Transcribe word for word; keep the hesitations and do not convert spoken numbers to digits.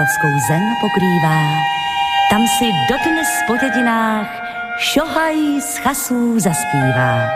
Jizlavskou zem pokrývá. Tam si dodnes po dědinách šohaj z chasů zaspívá.